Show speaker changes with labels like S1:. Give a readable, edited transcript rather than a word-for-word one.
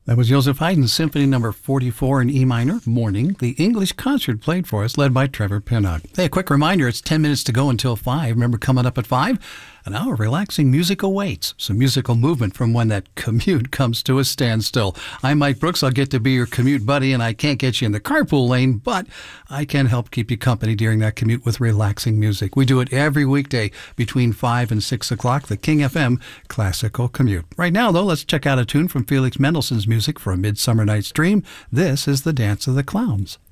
S1: That was Joseph Haydn's Symphony Number 44 in E minor, Morning. The English concert played for us, led by Trevor Pinnock. Hey, a quick reminder, it's 10 minutes to go until 5. Remember, coming up at 5, an hour of relaxing music awaits. Some musical movement from when that commute comes to a standstill. I'm Mike Brooks. I'll get to be your commute buddy, and I can't get you in the carpool lane, but I can help keep you company during that commute with relaxing music. We do it every weekday between 5 and 6 o'clock, the King FM Classical Commute. Right now, though, let's check out a tune from Felix Mendelssohn's music for A Midsummer Night's Dream. This is The Dance of the Clowns.